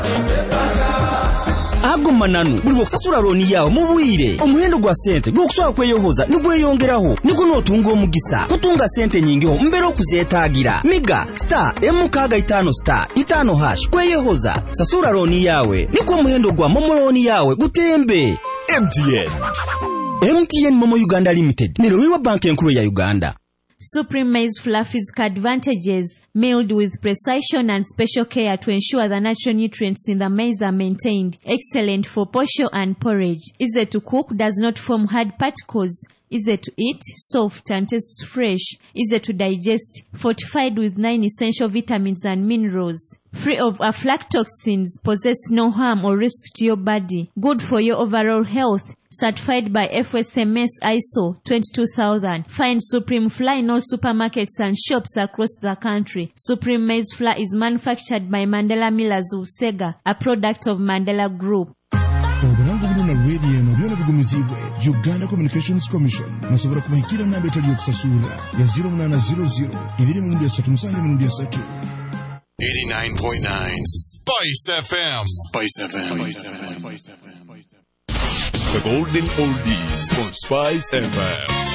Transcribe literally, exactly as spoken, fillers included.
Ago mananu buli okusasula looni yawo mu bwire omuhendo gwa sente gw'okuswala kweyohoza nigweyongeraho niko nootunga omugisa kutunga sente nyingiho mbere okuzeetaagira miga star M K five star itano hash kweyohoza sasula looni yawe niko omuhendo gwa momo looni yawe gutembe. M T N M T N Momo Uganda Limited nirulirwa banki enkulu ya Uganda. Supreme Maize Flour physical advantages, milled with precision and special care to ensure the natural nutrients in the maize are maintained. Excellent for posho and porridge. Easy to cook, does not form hard particles. Easy to eat, soft and tastes fresh. Easy to digest, fortified with nine essential vitamins and minerals. Free of aflatoxins, possess no harm or risk to your body. Good for your overall health. Certified by F S M S I S O twenty-two thousand. Find Supreme Flour in all supermarkets and shops across the country. Supreme Maize Flour is manufactured by Mandela Millers of Sega, a product of Mandela Group. Obulango buluna radio no byona bigumizibwe Uganda Communications Commission nasobora kubahikira namba etali yokusasula ya zero nine zero zero ibiri mu three seven three eighty-nine point nine Spice F M. Spice F M. The golden oldies on Spice F M.